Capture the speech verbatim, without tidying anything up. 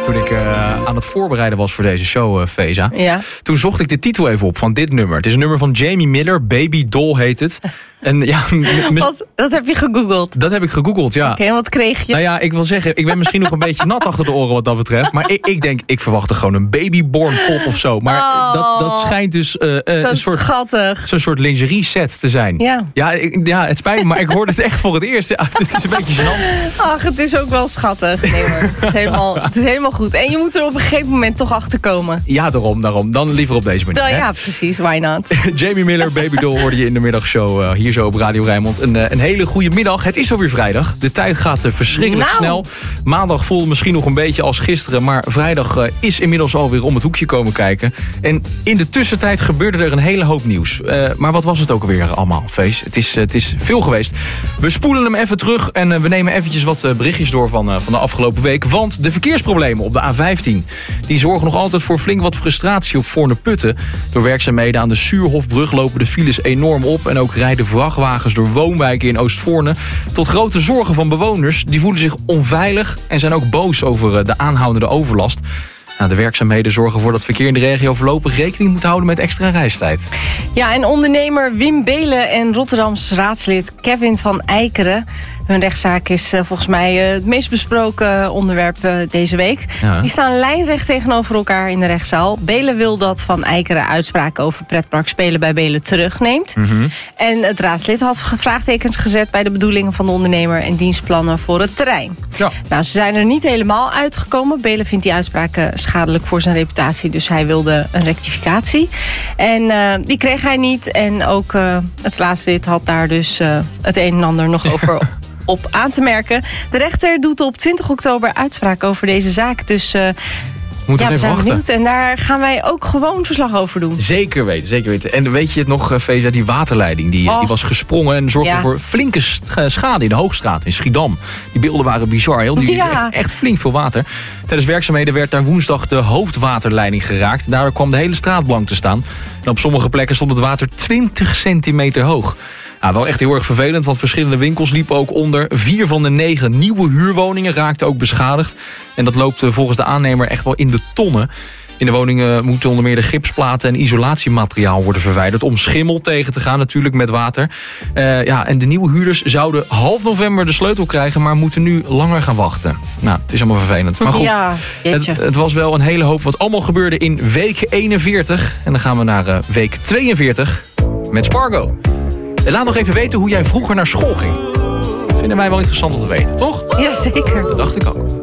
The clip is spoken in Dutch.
Toen ik uh, aan het voorbereiden was voor deze show, uh, Feza. Ja. Toen zocht ik de titel even op van dit nummer. Het is een nummer van Jamie Miller, Baby Doll heet het. En ja, m- Wat, dat heb je gegoogeld? Dat heb ik gegoogeld, ja. Oké, okay, en wat kreeg je? Nou ja, ik wil zeggen, ik ben misschien nog een beetje nat achter de oren wat dat betreft. Maar ik, ik denk, ik verwachtte gewoon een babyborn pop of zo. Maar oh, dat, dat schijnt dus uh, uh, een soort, schattig. zo'n soort lingerie set te zijn. Ja, ja, ik, ja het spijt me, maar ik hoorde het echt voor het eerst. Ja, het is een beetje gênant. Ach, het is ook wel schattig. Nee hoor, het is, helemaal, het is helemaal goed. En je moet er op een gegeven moment toch achter komen. Ja, daarom, daarom. Dan liever op deze manier. Dan, hè? Ja, precies. Why not? Jamie Miller, Baby Doll hoorde je in de middagshow uh, hier zo op Radio Rijnmond. Een, uh, een hele goede middag. Het is alweer vrijdag. De tijd gaat uh, verschrikkelijk nou. snel. Maandag voelde misschien nog een beetje als gisteren. Maar vrijdag uh, is inmiddels alweer om het hoekje komen kijken. En in de tussentijd gebeurde er een hele hoop nieuws. Uh, maar wat was het ook alweer allemaal, Fees? Het is, uh, het is veel geweest. We spoelen hem even terug en uh, we nemen eventjes wat uh, berichtjes door van, uh, van de afgelopen week. Want de verkeersproblemen op de A vijftien... die zorgen nog altijd voor flink wat frustratie op Voorne-Putten. Door werkzaamheden aan de Suurhofbrug lopen de files enorm op. En ook rijden vrachtwagens door woonwijken in Oostvoorne. Tot grote zorgen van bewoners. Die voelen zich onveilig en zijn ook boos over de aanhoudende overlast. Nou, de werkzaamheden zorgen ervoor dat verkeer in de regio voorlopig rekening moet houden met extra reistijd. Ja, en ondernemer Wim Belen en Rotterdams raadslid Kevin van Eikeren. Hun rechtszaak is uh, volgens mij uh, het meest besproken onderwerp uh, deze week. Ja. Die staan lijnrecht tegenover elkaar in de rechtszaal. Belen wil dat Van Eikeren uitspraken over pretpark Spelen bij Belen terugneemt. Mm-hmm. En het raadslid had vraagtekens gezet bij de bedoelingen van de ondernemer en dienstplannen voor het terrein. Ja. Nou, ze zijn er niet helemaal uitgekomen. Belen vindt die uitspraken schadelijk voor zijn reputatie, dus hij wilde een rectificatie. En uh, die kreeg hij niet. En ook uh, het raadslid had daar dus uh, het een en ander nog over op aan te merken. De rechter doet op twintig oktober uitspraak over deze zaak. Dus uh, Moet ja, we zijn wachten. benieuwd. En daar gaan wij ook gewoon verslag over doen. Zeker weten, zeker weten. En weet je het nog, Feza, die waterleiding die, die was gesprongen en zorgde ja. voor flinke schade in de Hoogstraat in Schiedam. Die beelden waren bizar. Heel, die, ja. echt, echt flink veel water. Tijdens werkzaamheden werd daar woensdag de hoofdwaterleiding geraakt. Daardoor kwam de hele straat blank te staan. En op sommige plekken stond het water twintig centimeter hoog. Ja, wel echt heel erg vervelend, want verschillende winkels liepen ook onder. Vier van de negen nieuwe huurwoningen raakten ook beschadigd. En dat loopt volgens de aannemer echt wel in de tonnen. In de woningen moeten onder meer de gipsplaten en isolatiemateriaal worden verwijderd om schimmel tegen te gaan natuurlijk met water. Uh, ja, en de nieuwe huurders zouden half november de sleutel krijgen, maar moeten nu langer gaan wachten. Nou, het is allemaal vervelend. Maar goed, ja, het, het was wel een hele hoop wat allemaal gebeurde in week eenenveertig. En dan gaan we naar uh, week tweeënveertig met Spargo. En laat nog even weten hoe jij vroeger naar school ging. Dat vinden wij wel interessant om te weten, toch? Ja, zeker. Dat dacht ik ook.